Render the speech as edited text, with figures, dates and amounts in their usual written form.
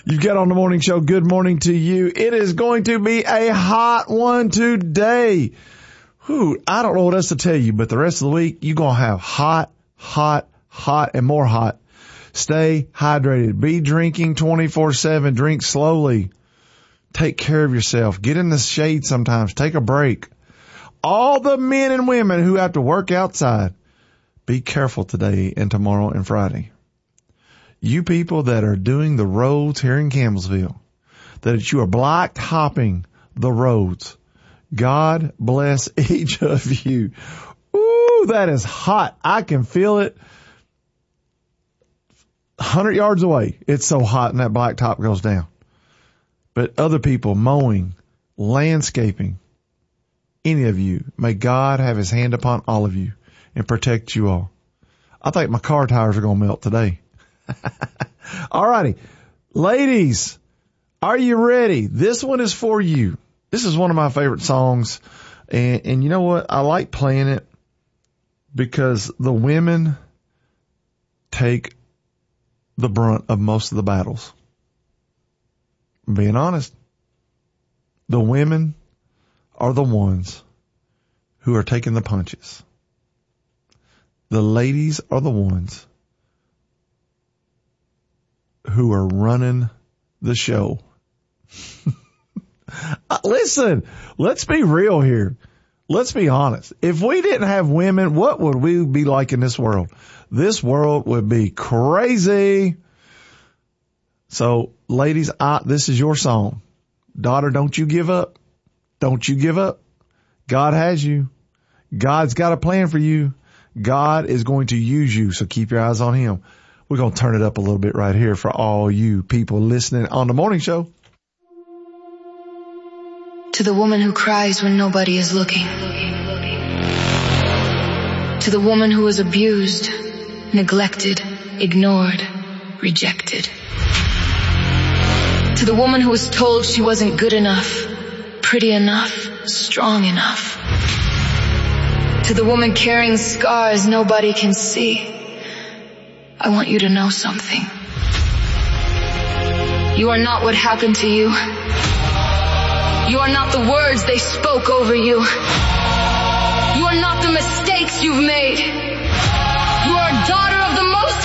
You've got on the morning show. Good morning to you. It is going to be a hot one today. I don't know what else to tell you, but the rest of the week, you're going to have hot, and more hot. Stay hydrated. Be drinking 24/7. Drink slowly. Take care of yourself. Get in the shade sometimes. Take a break. All the men and women who have to work outside, be careful today and tomorrow and Friday. You people that are doing the roads here in Campbellsville, that you are black topping the roads, God bless each of you. Ooh, that is hot. I can feel it 100 yards away. It's so hot and that blacktop goes down. But other people mowing, landscaping, any of you, may God have his hand upon all of you and protect you all. I think my car tires are going to melt today. All righty. Ladies, are you ready? This one is for you. This is one of my favorite songs. And you know what? I like playing it because the women take the brunt of most of the battles. I'm being honest. The women are the ones who are taking the punches. The ladies are the ones who are running the show. Listen, let's be real here. Let's be honest. If we didn't have women, what would we be like in this world? This world would be crazy. So, ladies, this is your song. Daughter, don't you give up. Don't you give up. God has you. God's got a plan for you. God is going to use you, so keep your eyes on him. We're going to turn it up a little bit right here for all you people listening on the morning show. To the woman who cries when nobody is looking. To the woman who is abused, neglected, ignored, rejected. To the woman who was told she wasn't good enough, pretty enough, strong enough. To the woman carrying scars nobody can see, I want you to know something. You are not what happened to you. You are not the words they spoke over you. You are not the mistakes you've made.